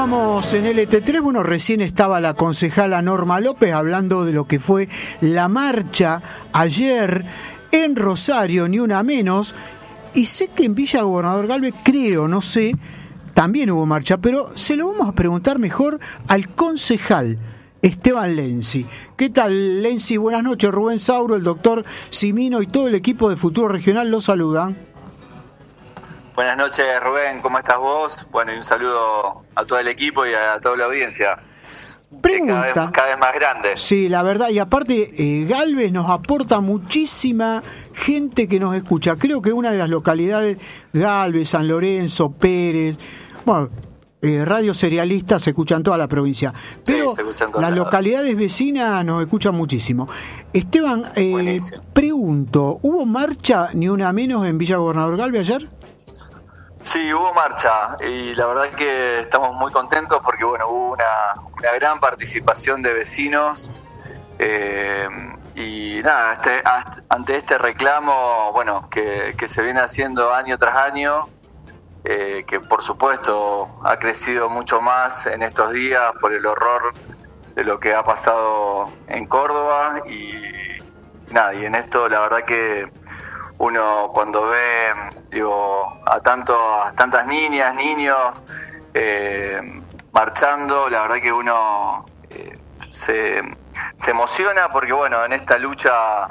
Continuamos en LT3. Bueno, recién estaba la concejala Norma López hablando de lo que fue la marcha ayer en Rosario, ni una menos. Y sé que en Villa Gobernador Galvez, creo, no sé, también hubo marcha, pero se lo vamos a preguntar mejor al concejal Esteban Lenzi. ¿Qué tal, Lenzi? Buenas noches. Rubén Sauro, el doctor Cimino y todo el equipo de Futuro Regional los saludan. Buenas noches, Rubén, ¿cómo estás vos? Bueno, y un saludo a todo el equipo y a toda la audiencia. Pregunta. Cada vez más grande. Sí, la verdad, y aparte Galvez nos aporta muchísima gente que nos escucha. Creo que una de las localidades, Galvez, San Lorenzo, Pérez, bueno, Radio Serialista se escucha en toda la provincia, pero sí, las localidades vecinas nos escuchan muchísimo. Esteban, pregunto, ¿hubo marcha ni una menos en Villa Gobernador Galvez ayer? Sí, hubo marcha y la verdad que estamos muy contentos porque bueno, hubo una gran participación de vecinos y nada, ante este reclamo, bueno, que se viene haciendo año tras año, que por supuesto ha crecido mucho más en estos días por el horror de lo que ha pasado en Córdoba y nada, y en esto la verdad que uno cuando ve a tantas niñas, niños marchando, la verdad que uno se emociona porque bueno, en esta lucha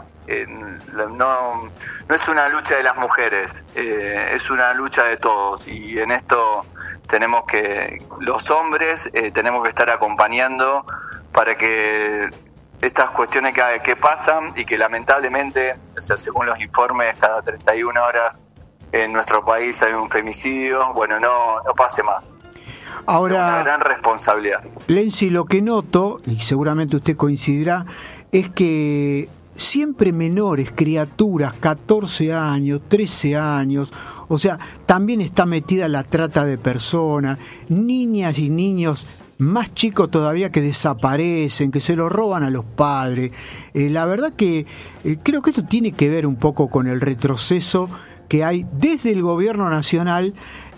no es una lucha de las mujeres, es una lucha de todos y en esto tenemos que, los hombres tenemos que estar acompañando para que estas cuestiones que pasan y que lamentablemente, o sea, según los informes, cada 31 horas en nuestro país hay un femicidio, bueno, no pase más. Ahora, es una gran responsabilidad. Lenzi, lo que noto, y seguramente usted coincidirá, es que siempre menores, criaturas, 14 años, 13 años, o sea, también está metida la trata de personas, niñas y niños más chicos todavía que desaparecen, que se lo roban a los padres. La verdad que creo que esto tiene que ver un poco con el retroceso que hay desde el gobierno nacional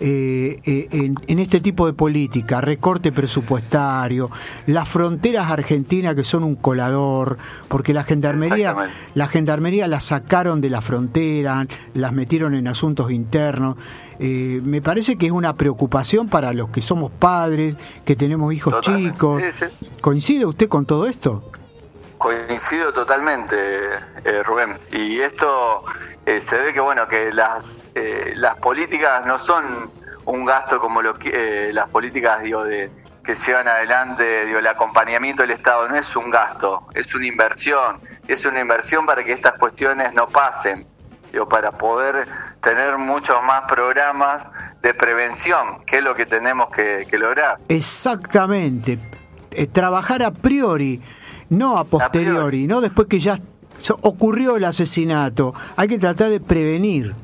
en este tipo de política, recorte presupuestario, las fronteras argentinas que son un colador, porque la gendarmería la sacaron de la frontera, las metieron en asuntos internos. Me parece que es una preocupación para los que somos padres, que tenemos hijos chicos. Sí. ¿Coincide usted con todo esto? Coincido totalmente, Rubén. Y esto se ve que bueno, que las políticas no son un gasto como las políticas que se llevan adelante, el acompañamiento del Estado no es un gasto, es una inversión para que estas cuestiones no pasen, para poder tener muchos más programas de prevención, que es lo que tenemos que lograr. Exactamente, trabajar a priori, no a posteriori, no después que ya ocurrió el asesinato. Hay que tratar de prevenir.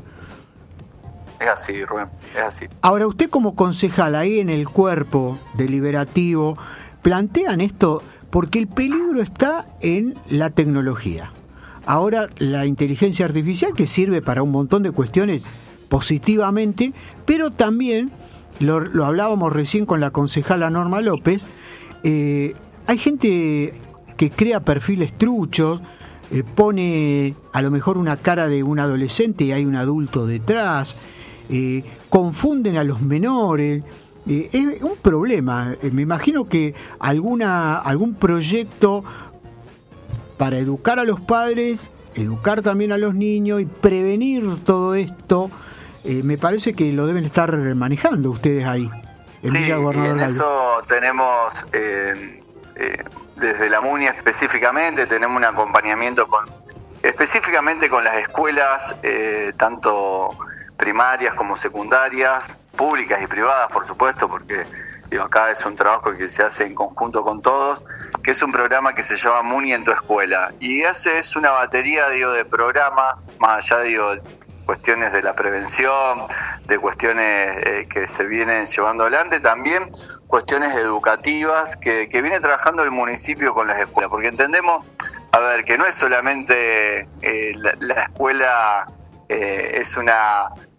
Es así, Rubén, es así. Ahora, usted como concejal ahí en el cuerpo deliberativo, plantean esto porque el peligro está en la tecnología. Ahora, la inteligencia artificial que sirve para un montón de cuestiones positivamente, pero también, lo hablábamos recién con la concejala Norma López, hay gente que crea perfiles truchos, pone a lo mejor una cara de un adolescente y hay un adulto detrás, confunden a los menores, es un problema. Me imagino que algún proyecto para educar a los padres, educar también a los niños y prevenir todo esto, me parece que lo deben estar manejando ustedes ahí en Villa Gobernador Galvez. Eso tenemos desde la MUNI específicamente, tenemos un acompañamiento específicamente con las escuelas, tanto primarias como secundarias, públicas y privadas, por supuesto, porque acá es un trabajo que se hace en conjunto con todos, que es un programa que se llama MUNI en tu escuela, y es una batería de programas, más allá de cuestiones de la prevención, de cuestiones que se vienen llevando adelante, también cuestiones educativas que viene trabajando el municipio con las escuelas, porque entendemos, que no es solamente la escuela es una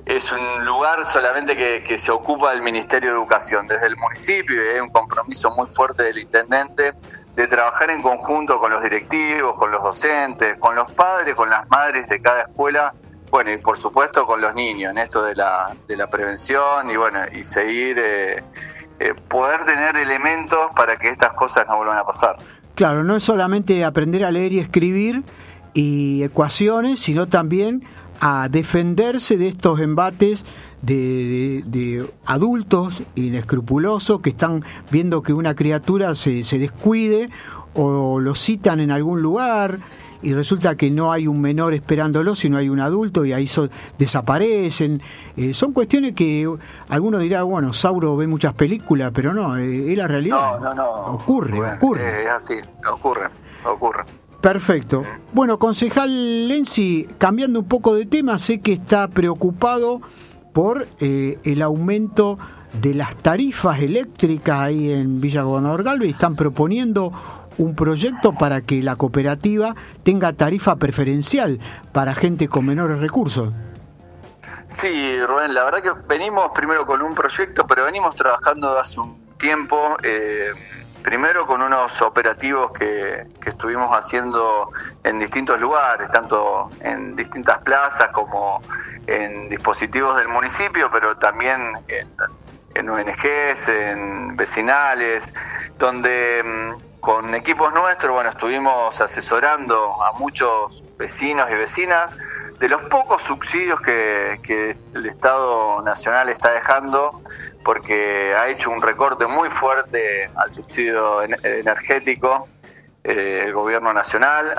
es un lugar solamente que se ocupa el Ministerio de Educación desde el municipio, y hay un compromiso muy fuerte del intendente de trabajar en conjunto con los directivos, con los docentes, con los padres, con las madres de cada escuela, bueno, y por supuesto con los niños en esto de la prevención, y bueno, y seguir poder tener elementos para que estas cosas no vuelvan a pasar. Claro, no es solamente aprender a leer y escribir y ecuaciones, sino también a defenderse de estos embates de adultos inescrupulosos que están viendo que una criatura se descuide, o lo citan en algún lugar y resulta que no hay un menor esperándolo, sino hay un adulto, y ahí desaparecen. Son cuestiones que algunos dirán, bueno, Sauro ve muchas películas, pero no, es la realidad. No. Ocurre. Es así, ocurre. Perfecto. Bueno, concejal Lenzi, cambiando un poco de tema, sé que está preocupado por el aumento de las tarifas eléctricas ahí en Villa Gobernador Galvez. Están proponiendo un proyecto para que la cooperativa tenga tarifa preferencial para gente con menores recursos. Sí, Rubén, la verdad que venimos primero con un proyecto, pero venimos trabajando hace un tiempo, primero con unos operativos que estuvimos haciendo en distintos lugares, tanto en distintas plazas como en dispositivos del municipio, pero también en ONGs, en vecinales, donde con equipos nuestros, bueno, estuvimos asesorando a muchos vecinos y vecinas de los pocos subsidios que el Estado Nacional está dejando, porque ha hecho un recorte muy fuerte al subsidio energético el gobierno nacional,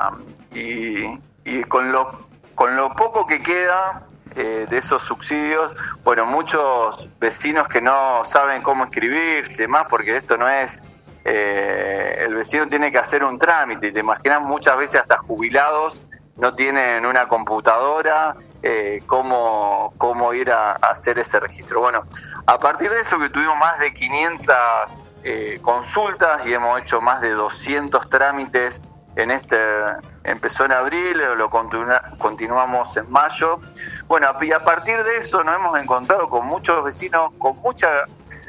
y con lo poco que queda de esos subsidios, bueno, muchos vecinos que no saben cómo inscribirse más, porque esto no es, el vecino tiene que hacer un trámite, y te imaginas, muchas veces hasta jubilados no tienen una computadora, cómo ir a hacer ese registro. Bueno, a partir de eso, que tuvimos más de 500 consultas y hemos hecho más de 200 trámites empezó en abril, lo continuamos en mayo. Bueno, y a partir de eso nos hemos encontrado con muchos vecinos con mucha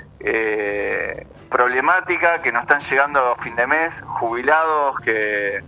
problemática, que no están llegando a fin de mes, jubilados que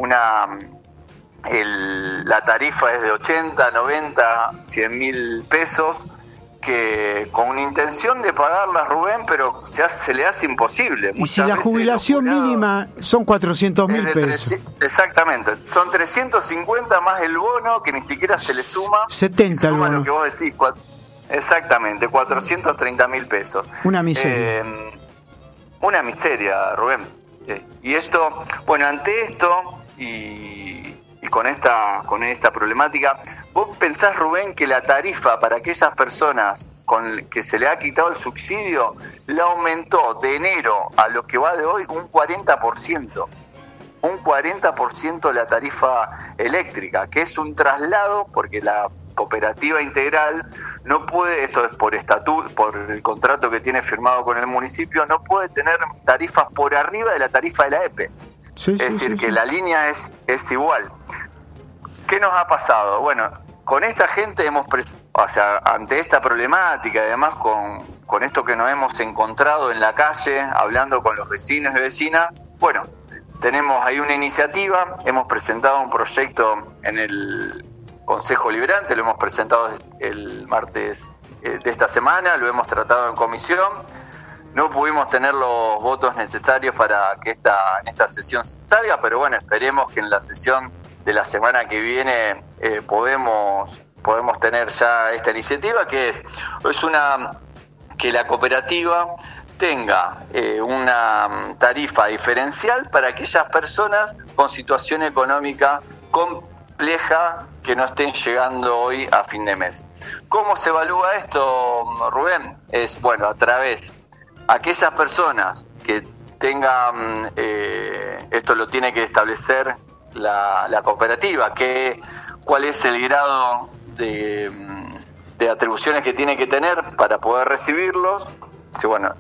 la tarifa es de 80, 90, 100 mil pesos, que con una intención de pagarlas, Rubén, pero se le hace imposible. Y si la jubilación mínima son 400.000 pesos. Exactamente, son 350 más el bono, que ni siquiera se le suma. 70 el bono. Lo que vos decís, exactamente, 430.000 pesos. Una miseria. Una miseria, Rubén. Y esto, bueno, ante esto y con esta problemática, ¿vos pensás, Rubén, que la tarifa para aquellas personas con que se le ha quitado el subsidio la aumentó de enero a lo que va de hoy un 40%? Un 40% la tarifa eléctrica, que es un traslado, porque la cooperativa integral no puede, esto es por estatuto, por el contrato que tiene firmado con el municipio, no puede tener tarifas por arriba de la tarifa de la EPE. Es decir, que la línea es igual. ¿Qué nos ha pasado? Bueno, con esta gente ante esta problemática, además con esto que nos hemos encontrado en la calle, hablando con los vecinos y vecinas, bueno, tenemos ahí una iniciativa, hemos presentado un proyecto en el Consejo Liberante, lo hemos presentado el martes de esta semana, lo hemos tratado en comisión. No pudimos tener los votos necesarios para que en esta sesión salga, pero bueno, esperemos que en la sesión de la semana que viene podemos tener ya esta iniciativa, que es que la cooperativa tenga una tarifa diferencial para aquellas personas con situación económica compleja que no estén llegando hoy a fin de mes. ¿Cómo se evalúa esto, Rubén? Es, bueno, a través aquellas personas que tengan, esto lo tiene que establecer la cooperativa, cuál es el grado de atribuciones que tiene que tener para poder recibirlos. Sí, bueno,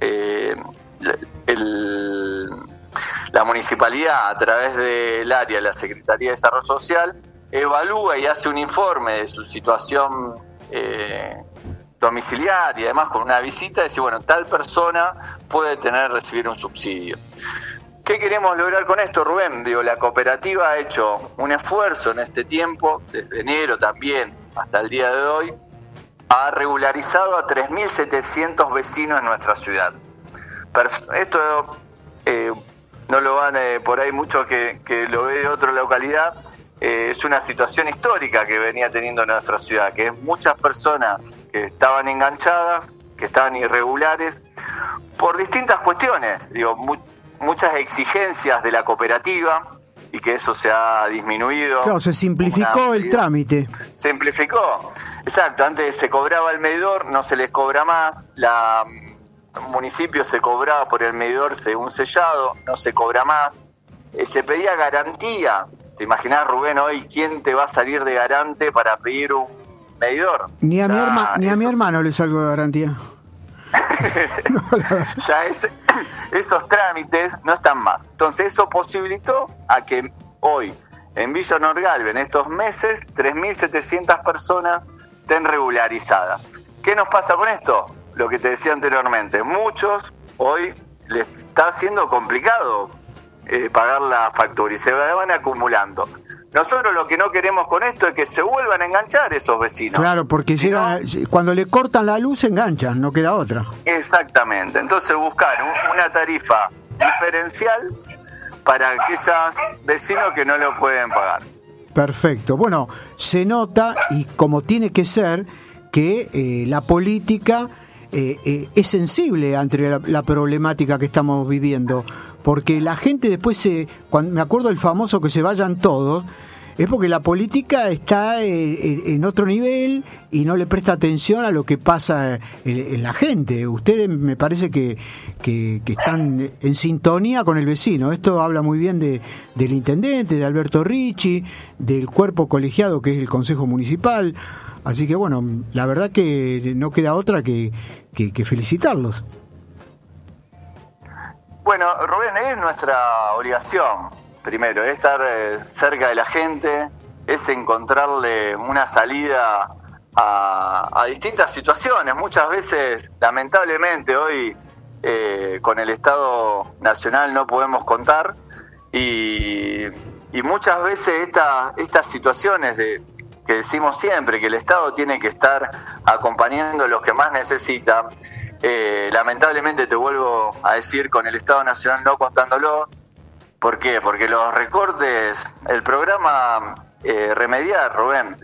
la municipalidad, a través del área, la Secretaría de Desarrollo Social, evalúa y hace un informe de su situación domiciliar y además con una visita, decir, bueno, tal persona puede recibir un subsidio. ¿Qué queremos lograr con esto, Rubén? La cooperativa ha hecho un esfuerzo en este tiempo, desde enero también hasta el día de hoy, ha regularizado a 3.700 vecinos en nuestra ciudad. Esto no lo van por ahí mucho que lo ve de otra localidad, es una situación histórica que venía teniendo nuestra ciudad, que es muchas personas que estaban enganchadas, que estaban irregulares, por distintas cuestiones, muchas exigencias de la cooperativa y que eso se ha disminuido. Claro, se simplificó el trámite. Simplificó, exacto, antes se cobraba el medidor, no se les cobra más, el municipio se cobraba por el medidor según sellado, no se cobra más, se pedía garantía. ¿Te imaginás, Rubén, hoy quién te va a salir de garante para pedir un medidor? Ni a mi hermano le salgo de garantía. Ya esos trámites no están más. Entonces eso posibilitó a que hoy en Villa Norgalve, en estos meses, 3.700 personas estén regularizadas. ¿Qué nos pasa con esto? Lo que te decía anteriormente, muchos hoy les está siendo complicado pagar la factura y se van acumulando. Nosotros lo que no queremos con esto es que se vuelvan a enganchar esos vecinos. Claro, porque cuando le cortan la luz se enganchan, no queda otra. Exactamente, entonces buscar una tarifa diferencial para aquellos vecinos que no lo pueden pagar. Perfecto, bueno, se nota, y como tiene que ser, que la política es sensible ante la problemática que estamos viviendo, porque la gente después cuando me acuerdo del famoso que se vayan todos, es porque la política está en otro nivel y no le presta atención a lo que pasa en la gente. Ustedes me parece que están en sintonía con el vecino. Esto habla muy bien del intendente, de Alberto Ricci, del cuerpo colegiado que es el Consejo Municipal. Así que bueno, la verdad que no queda otra que felicitarlos. Bueno, Rubén, es nuestra obligación, primero, es estar cerca de la gente, es encontrarle una salida a distintas situaciones. Muchas veces, lamentablemente, hoy con el Estado Nacional no podemos contar y muchas veces estas situaciones que decimos siempre, que el Estado tiene que estar acompañando a los que más necesitan. Lamentablemente, te vuelvo a decir, con el Estado Nacional no contándolo. ¿Por qué? Porque los recortes, el programa Remediar, Rubén,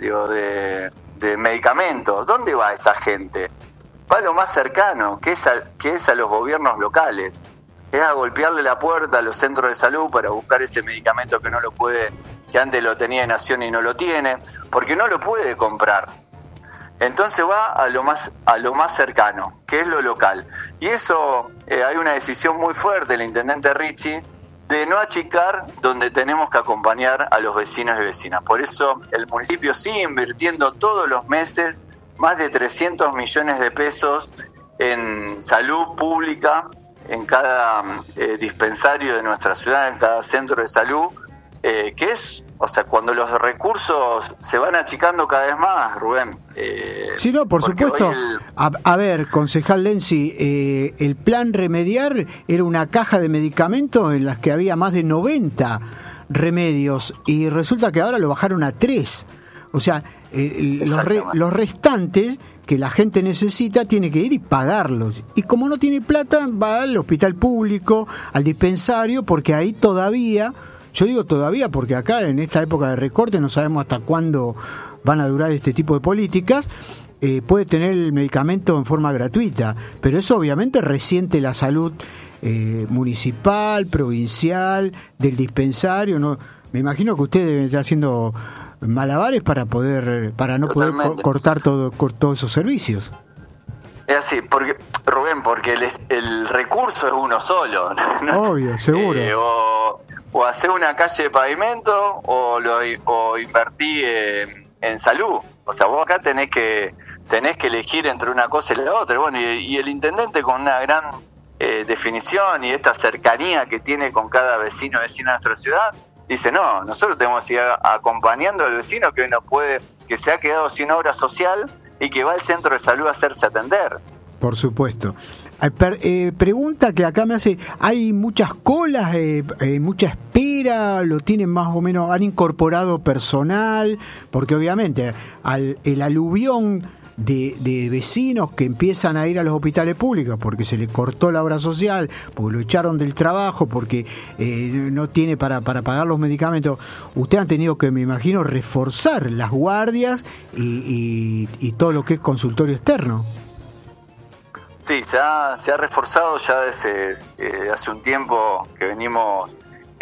de medicamentos, ¿dónde va esa gente? Va a lo más cercano, que es a los gobiernos locales. Es a golpearle la puerta a los centros de salud para buscar ese medicamento que antes lo tenía en Nación y no lo tiene, porque no lo puede comprar. Entonces va a lo más cercano, que es lo local. Y eso, hay una decisión muy fuerte del intendente Ricci de no achicar donde tenemos que acompañar a los vecinos y vecinas. Por eso el municipio sigue invirtiendo todos los meses más de 300 millones de pesos en salud pública, en cada dispensario de nuestra ciudad, en cada centro de salud, que es, cuando los recursos se van achicando cada vez más, Rubén. Sí, no, por supuesto. A ver, concejal Lenzi, el plan Remediar era una caja de medicamentos en las que había más de 90 remedios y resulta que ahora lo bajaron a 3. O sea, los restantes que la gente necesita tiene que ir y pagarlos. Y como no tiene plata, va al hospital público, al dispensario, porque ahí todavía... Yo digo todavía porque acá en esta época de recorte no sabemos hasta cuándo van a durar este tipo de políticas, puede tener el medicamento en forma gratuita, pero eso obviamente resiente la salud municipal, provincial, del dispensario. No, me imagino que usted debe estar haciendo malabares para no Totalmente. Poder cortar todos esos servicios. Es así, Rubén, porque el recurso es uno solo, ¿no? Obvio, seguro. O hacer una calle de pavimento o invertí en salud. O sea, vos acá tenés que elegir entre una cosa y la otra. Bueno, y el intendente, con una gran definición y esta cercanía que tiene con cada vecina de nuestra ciudad, dice, no, nosotros tenemos que ir acompañando al vecino que hoy no puede que se ha quedado sin obra social y que va al centro de salud a hacerse atender. Por supuesto. Pregunta que acá me hace, ¿hay muchas colas, mucha espera? ¿Lo tienen más o menos, han incorporado personal? Porque obviamente el aluvión de vecinos que empiezan a ir a los hospitales públicos porque se les cortó la obra social, porque lo echaron del trabajo, porque no tiene para pagar los medicamentos, ustedes han tenido que, me imagino, reforzar las guardias y todo lo que es consultorio externo. Sí, se ha reforzado ya desde hace un tiempo que venimos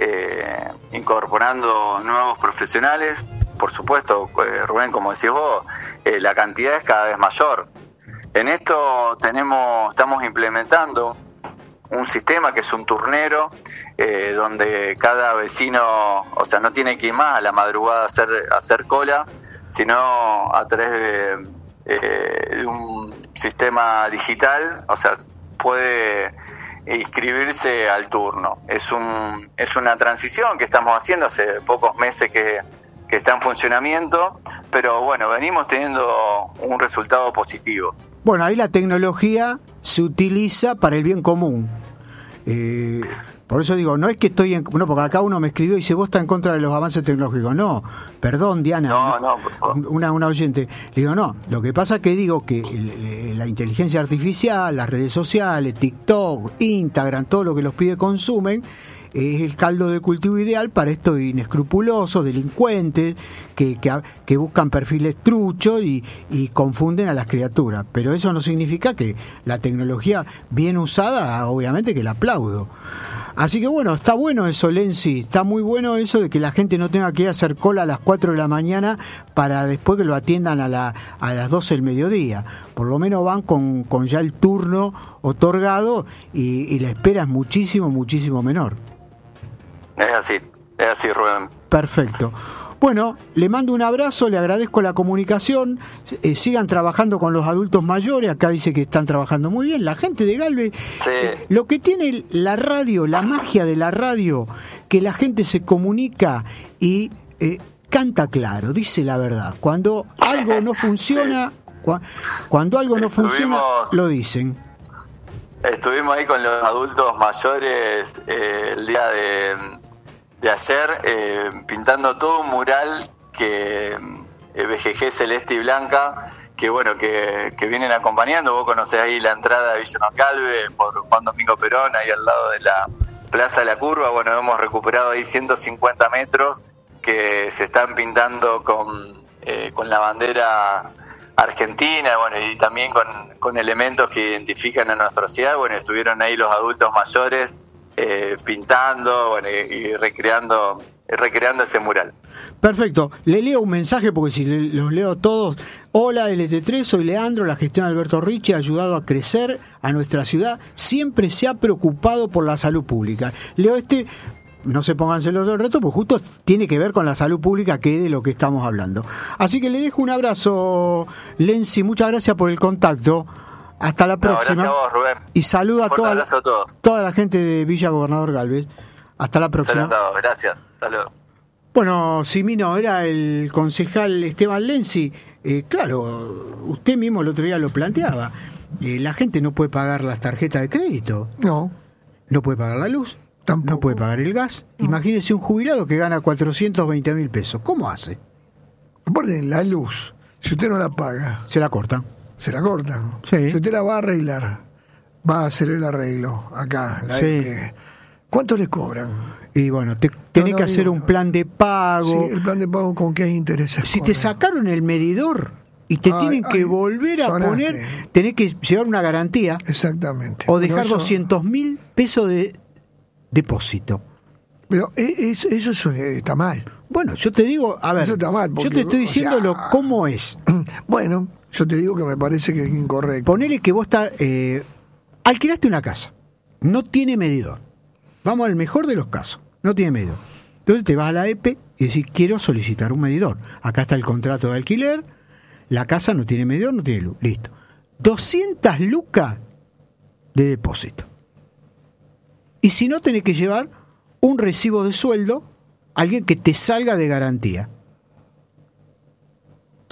incorporando nuevos profesionales. Por supuesto, Rubén, como decís vos, la cantidad es cada vez mayor. En esto estamos implementando un sistema que es un turnero, donde cada vecino, o sea, no tiene que ir más a la madrugada a hacer cola, sino a través de un sistema digital, o sea, puede inscribirse al turno. Es una transición que estamos haciendo hace pocos meses que está en funcionamiento, pero bueno, venimos teniendo un resultado positivo. Bueno, ahí la tecnología se utiliza para el bien común. Por eso digo, no es que estoy no, porque acá uno me escribió y dice, vos estás en contra de los avances tecnológicos. No, perdón, Diana, no, por favor. Una oyente. Le digo, no, lo que pasa es que digo que la inteligencia artificial, las redes sociales, TikTok, Instagram, todo lo que los pibes consumen, es el caldo de cultivo ideal para estos inescrupulosos, delincuentes, que buscan perfiles truchos y confunden a las criaturas. Pero eso no significa que la tecnología bien usada, obviamente que la aplaudo. Así que bueno, está bueno eso, Lenzi, está muy bueno eso de que la gente no tenga que ir a hacer cola a las 4 de la mañana para después que lo atiendan a las 12 del mediodía. Por lo menos van con ya el turno otorgado y la espera es muchísimo, muchísimo menor. Es así, Rubén. Perfecto. Bueno, le mando un abrazo, le agradezco la comunicación, sigan trabajando con los adultos mayores, acá dice que están trabajando muy bien, la gente de Galvez, sí. Lo que tiene la radio, la magia de la radio, que la gente se comunica y canta claro, dice la verdad, cuando algo no funciona, sí. Cuando algo no funciona, lo dicen. Estuvimos ahí con los adultos mayores el día de ayer pintando todo un mural que BGG Celeste y Blanca, que bueno, que vienen acompañando. Vos conocés ahí la entrada de Villa Calve por Juan Domingo Perón, ahí al lado de la Plaza de la Curva. Bueno, hemos recuperado ahí 150 metros que se están pintando con la bandera argentina, bueno, y también con elementos que identifican a nuestra ciudad. Bueno, estuvieron ahí los adultos mayores pintando, bueno, y recreando ese mural. Perfecto, le leo un mensaje porque si los leo todos. Hola LT3, soy Leandro, la gestión de Alberto Ricci ha ayudado a crecer a nuestra ciudad, siempre se ha preocupado por la salud pública. Leo no se pongan celosos del resto, porque justo tiene que ver con la salud pública, que es de lo que estamos hablando. Así que le dejo un abrazo, Lenzi, muchas gracias por el contacto. Hasta la próxima. Gracias a vos, Rubén. Y saluda a toda la gente de Villa Gobernador Galvez. Hasta la próxima. Gracias. Hasta luego. Bueno, Simino, era el concejal Esteban Lenzi. Claro, usted mismo el otro día lo planteaba. La gente no puede pagar las tarjetas de crédito. No. No puede pagar la luz. Tampoco. No puede pagar el gas. No. Imagínese un jubilado que gana 420.000 pesos. ¿Cómo hace? Aparte, la luz, si usted no la paga, se la cortan. Se la cortan. Sí. Si usted la va a arreglar, va a hacer el arreglo acá. Sí. ¿Cuánto le cobran? Y bueno, tenés que hacer un plan de pago. Sí, el plan de pago con qué intereses. Si te sacaron el medidor y te tienen que volver a poner, tenés que llevar una garantía. Exactamente. O dejar 200.000 pesos de depósito. Pero eso está mal. Bueno, yo te digo, a ver, eso está mal porque, yo te estoy diciendo cómo es. Bueno, yo te digo que me parece que es incorrecto. Ponele que vos alquilaste una casa, no tiene medidor. Vamos al mejor de los casos, no tiene medidor. Entonces te vas a la EPE y decís, quiero solicitar un medidor. Acá está el contrato de alquiler, la casa no tiene medidor, no tiene luz. Listo. 200 lucas de depósito. Y si no, tenés que llevar un recibo de sueldo, alguien que te salga de garantía.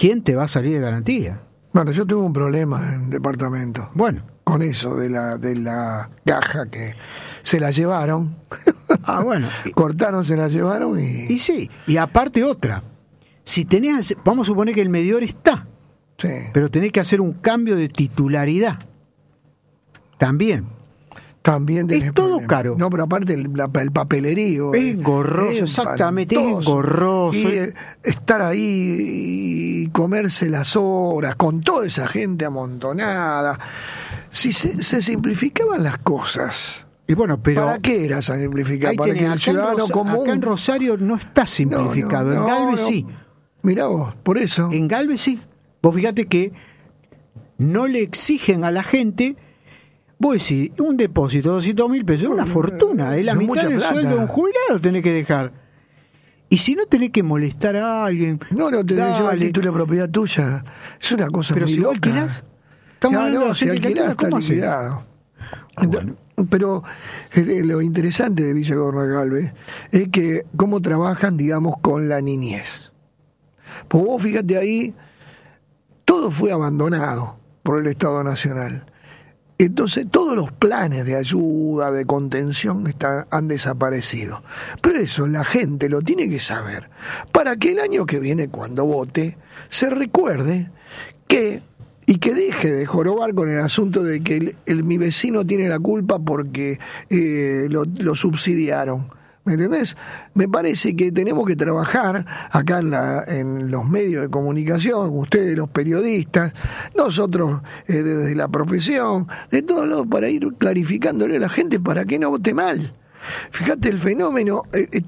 ¿quién te va a salir de garantía? Bueno, yo tuve un problema en el departamento. Bueno. Con eso de la caja que se la llevaron. Bueno. Cortaron, se la llevaron y... Y sí, y aparte otra. Si tenés, vamos a suponer que el medidor está, Sí. pero tenés que hacer un cambio de titularidad. También. También es todo problema. caro. No, pero aparte el papelerío. Es engorroso, exactamente, es engorroso. Y estar ahí y comerse las horas con toda esa gente amontonada. Si se simplificaban las cosas. Y bueno, pero ¿para qué era simplificar? Para que el ciudadano común... Acá en Rosario no está simplificado, en Galvez sí. Mirá vos, por eso. En Galvez sí. Vos fíjate que no le exigen a la gente. Vos decís, un depósito de 200.000 pesos es una fortuna, es la mitad del sueldo de un jubilado tenés que dejar. Y si no tenés que molestar a alguien, no te lleva el título de propiedad tuya. Es una cosa pero muy si loca. Alquilás, estamos hablando de si alquilás está liquidado. Bueno. Pero lo interesante de Villa Gorra Galvez es que cómo trabajan, digamos, con la niñez. Pues vos fíjate ahí, todo fue abandonado por el Estado Nacional. Entonces todos los planes de ayuda, de contención han desaparecido. Pero eso la gente lo tiene que saber, para que el año que viene, cuando vote, se recuerde que, y que deje de jorobar con el asunto de que mi vecino tiene la culpa porque lo subsidiaron. ¿Me entendés? Me parece que tenemos que trabajar acá en los medios de comunicación, ustedes los periodistas, nosotros desde la profesión, de todos lados, para ir clarificándole a la gente para que no vote mal. Fíjate el fenómeno,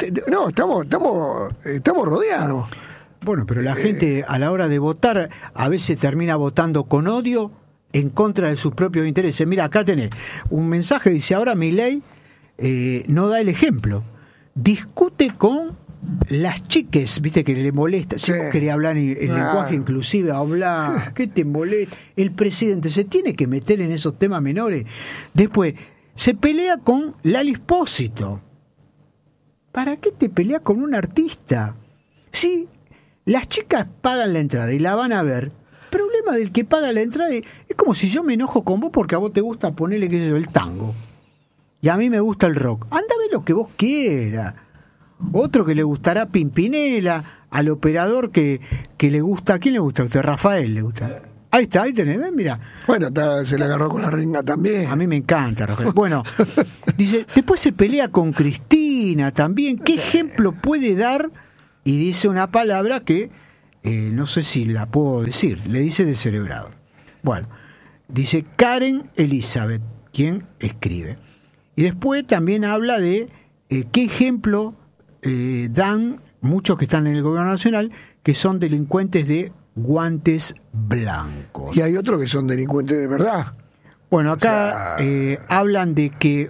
estamos rodeados. Bueno, pero la gente a la hora de votar a veces termina votando con odio en contra de sus propios intereses. Mira, acá tenés un mensaje, dice, ahora Milei no da el ejemplo. Discute con las chiques, viste que le molesta. Si vos querés hablar en lenguaje inclusive, hablar, ¿qué te molesta? El presidente se tiene que meter en esos temas menores. Después, se pelea con Lali Espósito. ¿Para qué te peleas con un artista? Sí, las chicas pagan la entrada y la van a ver. El problema del que paga la entrada es como si yo me enojo con vos porque a vos te gusta ponerle, qué sé yo, el tango. Y a mí me gusta el rock. Anda a ver lo que vos quieras. Otro que le gustará Pimpinela, al operador que le gusta. ¿A quién le gusta a usted? Rafael le gusta. Ahí está, ahí tenés, ¿ven? Mira. Bueno, se le agarró con la ringa también. A mí me encanta, Rafael. Bueno, dice, después se pelea con Cristina también. ¿Qué ejemplo puede dar? Y dice una palabra que no sé si la puedo decir. Le dice descerebrado. Bueno, dice Karen Elizabeth, quien escribe. Y después también habla de qué ejemplo dan muchos que están en el gobierno nacional, que son delincuentes de guantes blancos. Y hay otros que son delincuentes de verdad. Bueno, acá hablan de que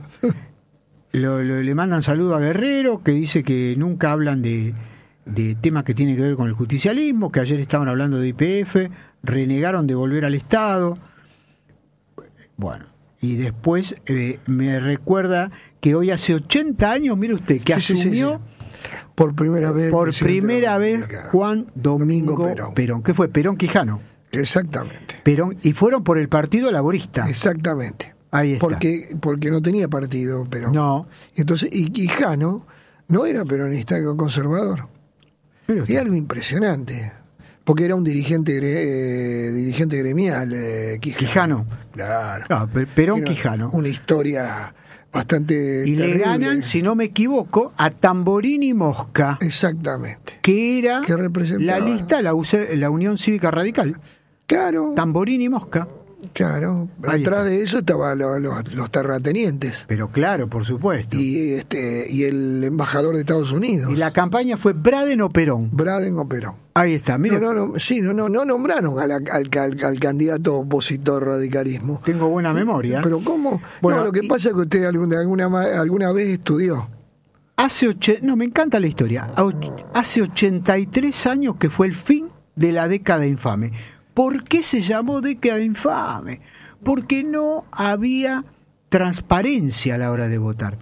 le mandan saludo a Guerrero, que dice que nunca hablan de temas que tienen que ver con el justicialismo, que ayer estaban hablando de YPF, renegaron de volver al Estado. Bueno. Y después me recuerda que hoy hace 80 años, mire usted, que asumió por primera vez Juan Domingo Perón. ¿Qué fue? Perón Quijano. Exactamente. Perón, y fueron por el Partido Laborista. Exactamente. Ahí está. Porque no tenía partido Perón. No. Entonces, y Quijano no era peronista, era conservador. Y algo impresionante. Porque era un dirigente gremial, Quijano. Claro. Perón Quijano. Una historia bastante y terrible. Le ganan, si no me equivoco, a Tamborini Mosca. Exactamente. Que era representaba la lista, la Unión Cívica Radical. Claro. Tamborini Mosca. Claro. Atrás de eso estaban los terratenientes. Pero claro, por supuesto. Y el embajador de Estados Unidos. Y la campaña fue Braden o Perón. Braden o Perón. Ahí está, mira. No nombraron al candidato opositor radicalismo. Tengo buena memoria. Pero ¿cómo? Bueno, lo que pasa es que usted alguna vez estudió. Me encanta la historia. Hace 83 años que fue el fin de la década infame. ¿Por qué se llamó década infame? Porque no había transparencia a la hora de votar.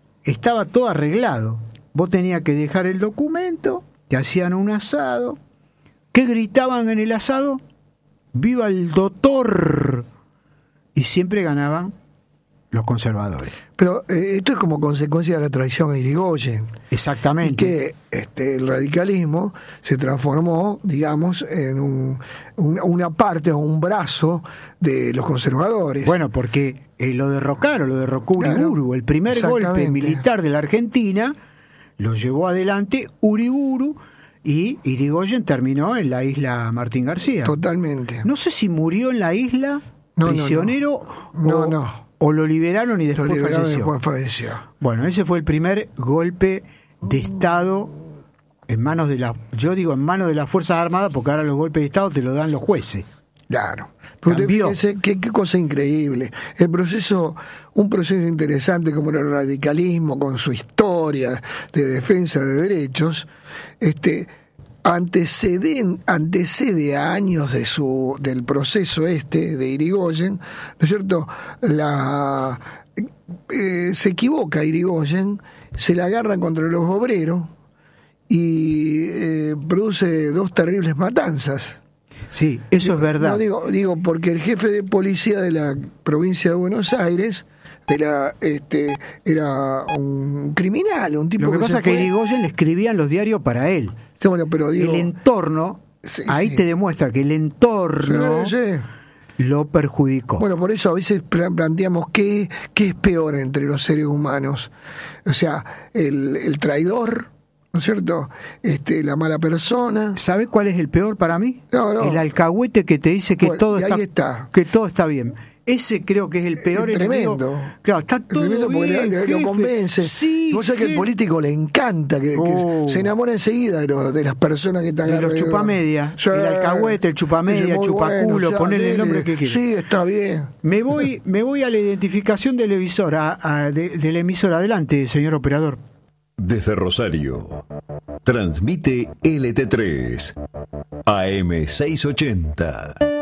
Estaba todo arreglado. Vos tenías que dejar el documento, te hacían un asado, ¿Qué gritaban en el asado? ¡Viva el doctor! Y siempre ganaban los conservadores. Pero esto es como consecuencia de la traición a Irigoyen. Exactamente. Y que el radicalismo se transformó, digamos, en una parte o un brazo de los conservadores. Bueno, porque lo derrocó Uriburu. Claro, el primer golpe militar de la Argentina lo llevó adelante Uriburu y Irigoyen terminó en la isla Martín García. Totalmente. No sé si murió en la isla prisionero o lo liberaron y después falleció. Bueno, ese fue el primer golpe de Estado en manos de en manos de las Fuerzas Armadas, porque ahora los golpes de Estado te lo dan los jueces. Claro. Fíjese, qué cosa increíble. Un proceso interesante como el radicalismo, con su historia de defensa de derechos, antecede a años del proceso de Irigoyen, ¿no es cierto? Se equivoca Irigoyen, se la agarran contra los obreros y produce 2 terribles matanzas. Sí, eso es verdad. No, digo porque el jefe de policía de la provincia de Buenos Aires era un criminal, un tipo. Lo que pasa es que Irigoyen le escribían los diarios para él. Sí, bueno, pero el entorno, ahí te demuestra que el entorno lo perjudicó. Bueno, por eso a veces planteamos qué es peor entre los seres humanos. O sea, el traidor, ¿no es cierto? La mala persona. ¿Sabe cuál es el peor para mí? No. El alcahuete que te dice que todo está bien. Ese creo que es el peor tremendo. Enemigo. Claro, está todo bien, porque lo convence. Sí, vos sabés que al político le encanta que se enamora enseguida de las personas que están alrededor. De los chupamedia, el alcahuete, el chupamedia, el chupaculo, ponele el nombre que quieras. Sí, está bien. Me voy a la identificación de la emisora, de la emisora. Adelante, señor operador. Desde Rosario, transmite LT3, AM 680.